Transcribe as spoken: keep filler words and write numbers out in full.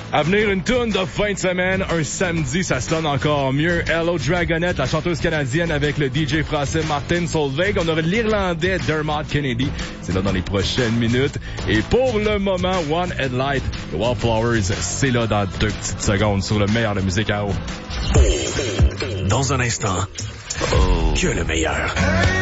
À venir, une tourne de fin de semaine, un samedi, ça sonne encore mieux. Hello Dragonette, la chanteuse canadienne avec le D J français Martin Solveig. On aura l'Irlandais Dermot Kennedy. C'est là dans les prochaines minutes. Et pour le moment, One Headlight, The Wallflowers, c'est là dans deux petites secondes sur le meilleur de musique à eau. Dans un instant, oh, que le meilleur.